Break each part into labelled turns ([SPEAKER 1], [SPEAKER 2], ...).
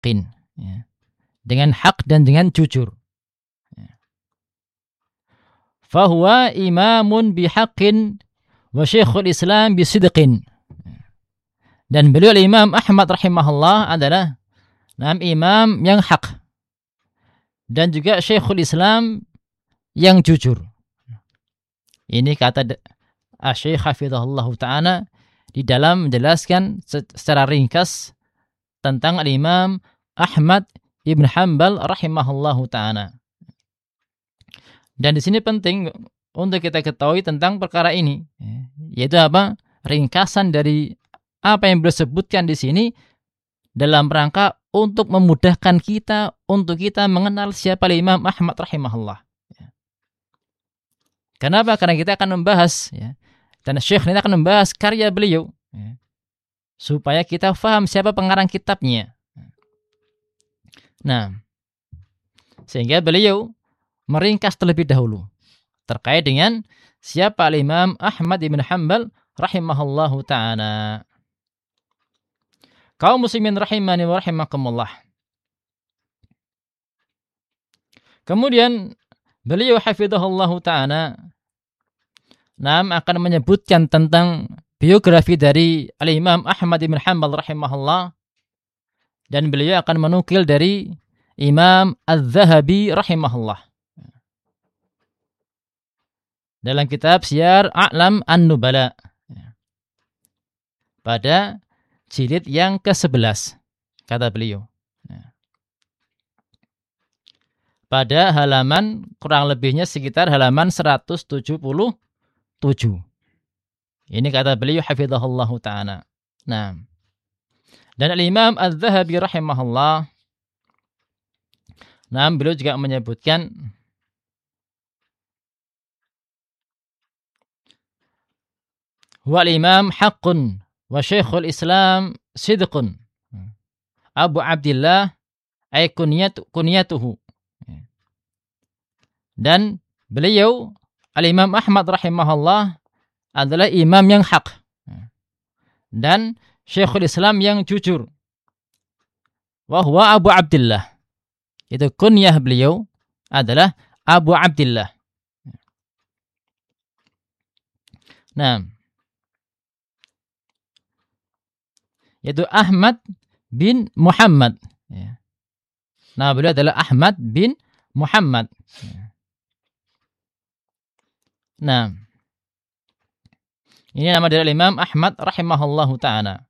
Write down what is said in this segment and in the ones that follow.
[SPEAKER 1] bihaqqin, ya. Dengan hak dan dengan jujur. Fahuwa imamun bihaqqin wa syekhul Islam bisidqin. Dan beliau Imam Ahmad rahimahullah adalah imam yang hak dan juga syekhul Islam yang jujur. Ini kata Syekh hafizahullah ta'ala di dalam menjelaskan secara ringkas tentang Imam Ahmad Ibn Hanbal rahimahullahu ta'ala. Dan di sini penting untuk kita ketahui tentang perkara ini, yaitu apa? Ringkasan dari apa yang beliau sebutkan di sini dalam rangka untuk memudahkan kita untuk kita mengenal siapa Imam Ahmad rahimahullah. Kenapa? Karena kita akan membahas, ya, dan Syekh ini akan membahas karya beliau, ya, supaya kita faham siapa pengarang kitabnya. Nah, sehingga beliau meringkas terlebih dahulu terkait dengan siapa Imam Ahmad Ibn Hanbal rahimahullahu ta'ala. Kaum muslimin rahimani wa rahimakumullah. Kemudian beliau hafizahullahu ta'ala akan menyebutkan tentang biografi dari Al-Imam Ahmad Ibn Hanbal rahimahullah, dan beliau akan menukil dari Imam Az-Zahabi rahimahullah dalam kitab Siyar A'lam An-Nubala pada jilid yang ke-11, kata beliau, pada halaman kurang lebihnya sekitar halaman 177. Ini kata beliau hafizahullahu ta'ala. Nah, dan Al-Imam Az-Zahabi rahimahullah, beliau juga menyebutkan wal imam haqqun wa syekhul Islam sidqun Abu Abdillah ay kunyatuhu. Dan beliau Al-Imam Ahmad rahimahullah adalah imam yang hak dan syekhul Islam yang jujur. Wa huwa Abu Abdillah. Itu kunyah beliau adalah Abu Abdillah. Nah, yaitu Ahmad bin Muhammad. Nah, beliau adalah Ahmad bin Muhammad. Nah, ini nama dari Imam Ahmad rahimahullahu ta'ala.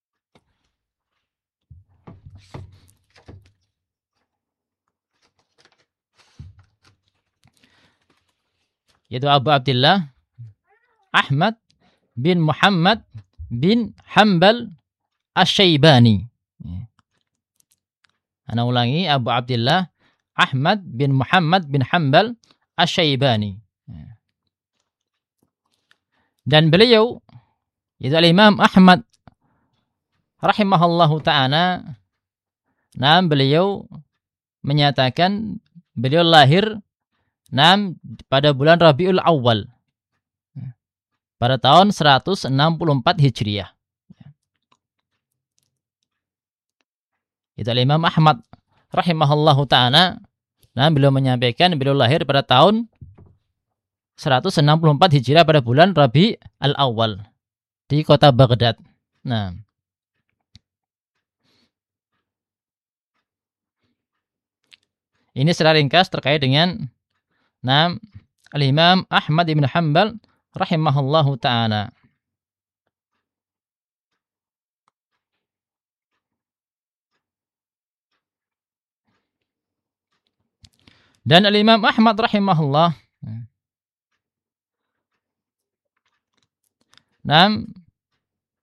[SPEAKER 1] Yaitu Abu Abdillah Ahmad bin Muhammad bin Hanbal Asy-Syaibani. Ana ulangi, Abu Abdillah Ahmad bin Muhammad bin Hanbal Asy-Syaibani. Dan beliau, yaitu Imam Ahmad rahimahullahu ta'ala, beliau menyatakan beliau lahir pada bulan Rabiul Awal pada tahun 164 Hijriah. Itu Imam Ahmad rahimahullahu ta'ala, beliau menyampaikan beliau lahir pada tahun 164 Hijriah pada bulan Rabi al-Awwal di kota Baghdad. Nah, ini secara ringkas terkait dengan Al-Imam Ahmad Ibn Hanbal rahimahullahu ta'ala. Dan Al-Imam Ahmad rahimahullah